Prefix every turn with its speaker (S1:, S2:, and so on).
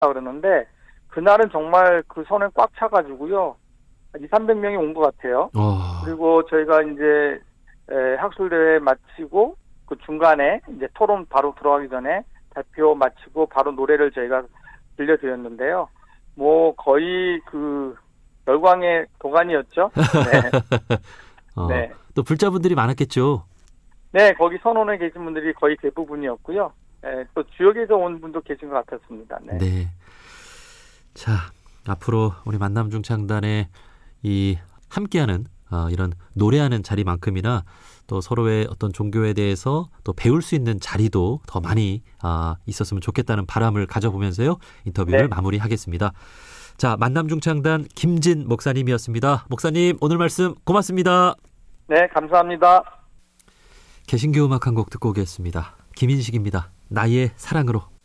S1: 그러는데 그날은 정말 그 선에 꽉 차가지고요. 200~300명이 온 것 같아요. 그리고 저희가 이제 학술대회 마치고 그 중간에 이제 토론 바로 들어가기 전에 발표 마치고 바로 노래를 저희가 들려드렸는데요. 뭐 거의 그 열광의 도가니였죠. 네.
S2: 네. 또 불자분들이 많았겠죠.
S1: 네, 거기 선원에 계신 분들이 거의 대부분이었고요. 네, 또 지역에서 온 분도 계신 것 같았습니다. 네.
S2: 네. 자, 앞으로 우리 만남중창단의 이 함께하는 이런 노래하는 자리만큼이나 또 서로의 어떤 종교에 대해서 또 배울 수 있는 자리도 더 많이 있었으면 좋겠다는 바람을 가져보면서요. 인터뷰를 마무리하겠습니다. 자, 만남중창단 김진 목사님이었습니다. 목사님, 오늘 말씀 고맙습니다.
S1: 네, 감사합니다.
S2: 개신교 음악 한 곡 듣고 오겠습니다. 김인식입니다. 나의 사랑으로.